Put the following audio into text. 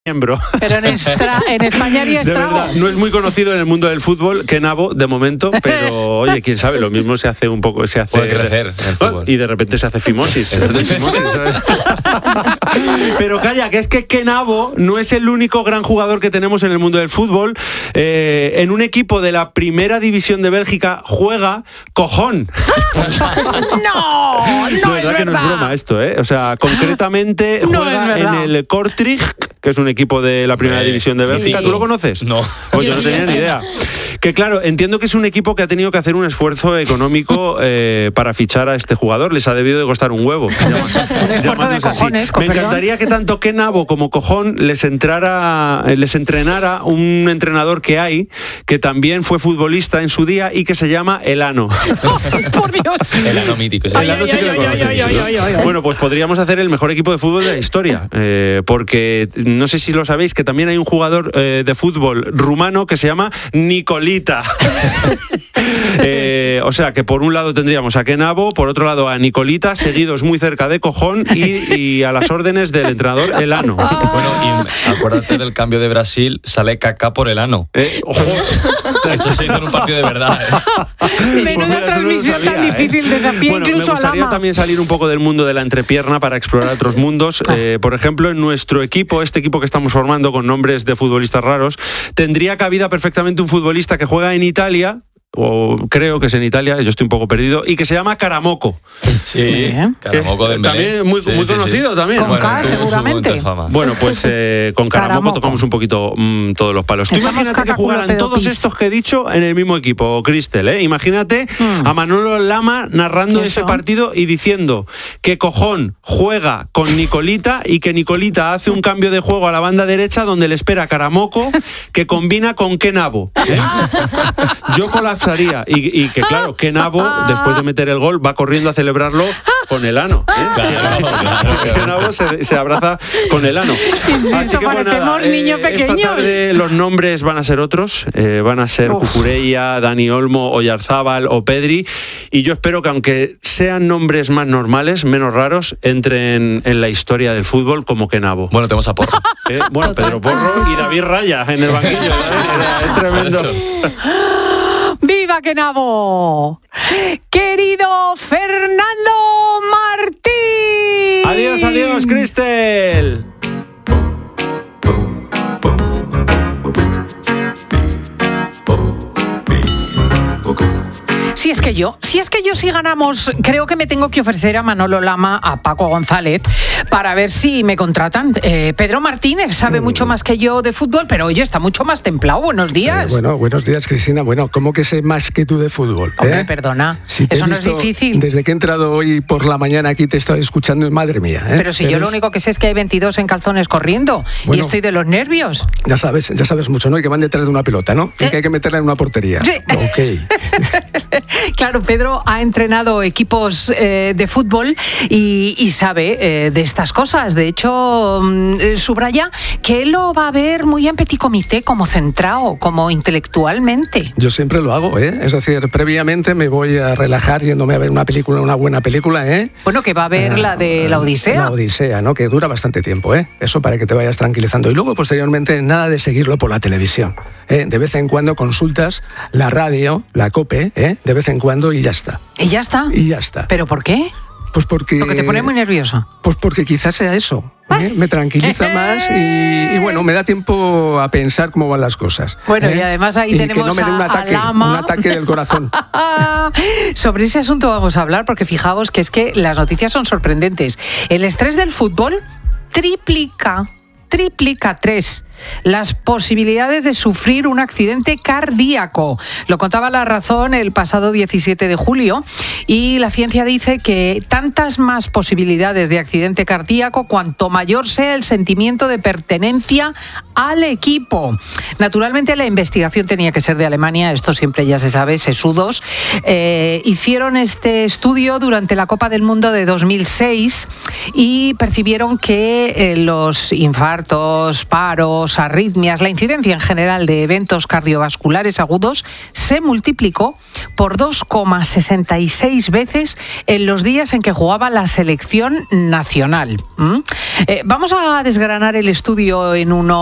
miembro. Pero en España haría estrago. De verdad, no es muy conocido en el mundo del fútbol, Ken Abo, de momento, pero oye, quién sabe, lo mismo se hace un poco, puede crecer el fútbol. Y de repente se hace fimosis. Pero calla, que es que Ken Abo no es el único gran jugador que tenemos en el mundo del fútbol. En un equipo de la primera división de Bélgica juega Cojón. No es verdad. Que no es broma esto, ¿eh? O sea, concretamente juega en el Kortrijk, que es un equipo de la primera división de Bélgica. Sí. ¿Tú lo conoces? No. Pues yo no tenía ni idea. Que claro, entiendo que es un equipo que ha tenido que hacer un esfuerzo económico para fichar a este jugador. Les ha debido de costar un huevo. Un esfuerzo de cojones, Me encantaría que tanto Ken Abo como Cojón les entrenara un entrenador que hay, que también fue futbolista en su día y que se llama Elano. Por Dios. Elano mítico. Bueno, pues podríamos hacer el mejor equipo de fútbol de la historia, porque no sé si lo sabéis, que también hay un jugador de fútbol rumano que se llama Nicolita. O sea que por un lado tendríamos a Ken Abo, por otro lado a Nicolita, seguidos muy cerca de Cojón y a las órdenes del entrenador Elano. Bueno, y acuérdate del cambio de Brasil, sale Kaká por Elano. Ojo. Eso se hizo en un partido de verdad. Menuda transmisión tan difícil, desafía bueno, incluso me gustaría a Lama. también salir un poco del mundo de la entrepierna para explorar otros mundos. Por ejemplo, en nuestro equipo, este equipo que estamos formando con nombres de futbolistas raros, tendría cabida perfectamente un futbolista que juega en Italia, o creo que es en Italia, yo estoy un poco perdido, y que se llama Caramoco. Sí, Caramoco de también muy conocido también. Con K, seguramente. Bueno, pues con Caramoco tocamos un poquito todos los palos. Tú imagínate que jugaran todos estos que he dicho en el mismo equipo, Cristel, ¿eh? Imagínate a Manolo Lama narrando ese partido y diciendo que Cojón juega con Nicolita y que Nicolita hace un cambio de juego a la banda derecha donde le espera Caramoco, que combina con Ken Abo, ¿eh? Yo colapsaría y que claro, Ken Abo, después de meter el gol, va corriendo a celebrarlo con Elano, ¿eh? Ken Abo se abraza con Elano. Así que bueno, esta tarde los nombres van a ser otros, van a ser Cucurella, Dani Olmo, Oyarzábal o Pedri, y yo espero que aunque sean nombres más normales, menos raros, entren en la historia del fútbol como Ken Abo. Bueno, tenemos a Porro. Bueno, Pedro Porro y David Raya en el banquillo, ¿eh? Es tremendo. ¡Viva Ken Abo! ¡Querido Fernando Martín! Adiós, Cristel. Si es que yo si ganamos, creo que me tengo que ofrecer a Manolo Lama, a Paco González, para ver si me contratan. Pedro Martínez sabe mucho más que yo de fútbol, pero oye, está mucho más templado. Buenos días. Buenos días, Cristina. Bueno, ¿cómo que sé más que tú de fútbol? Hombre, perdona, si eso no es difícil. Desde que he entrado hoy por la mañana aquí te estoy escuchando, madre mía. Pero si yo lo único que sé es que hay 22 en calzones corriendo y estoy de los nervios. Ya sabes mucho, ¿no? Y que van detrás de una pelota, ¿no? Y que hay que meterla en una portería. Sí. Ok. Claro, Pedro ha entrenado equipos de fútbol y sabe de estas cosas. De hecho, subraya que él lo va a ver muy en petit comité, como centrado, como intelectualmente. Yo siempre lo hago, ¿eh? Es decir, previamente me voy a relajar yéndome a ver una buena película, ¿eh? Bueno, que va a ver la de la Odisea. La Odisea, ¿no? Que dura bastante tiempo, ¿eh? Eso para que te vayas tranquilizando. Y luego, posteriormente, nada de seguirlo por la televisión, ¿eh? De vez en cuando consultas la radio, la COPE, ¿eh? De vez en cuando y ya está. ¿Y ya está? Y ya está. ¿Pero por qué? Pues porque te pone muy nerviosa. Pues porque quizás sea eso. Me tranquiliza más y bueno, me da tiempo a pensar cómo van las cosas. Bueno, y además ahí tenemos que no me dé un ataque del corazón. Sobre ese asunto vamos a hablar, porque fijaos que es que las noticias son sorprendentes. El estrés del fútbol triplica 3 las posibilidades de sufrir un accidente cardíaco. Lo contaba La Razón el pasado 17 de julio y la ciencia dice que tantas más posibilidades de accidente cardíaco cuanto mayor sea el sentimiento de pertenencia al equipo. Naturalmente la investigación tenía que ser de Alemania, esto siempre ya se sabe, sesudos. Hicieron este estudio durante la Copa del Mundo de 2006 y percibieron que los infartos, paros, infartos, arritmias, la incidencia en general de eventos cardiovasculares agudos se multiplicó por 2,66 veces en los días en que jugaba la selección nacional. Vamos a desgranar el estudio en uno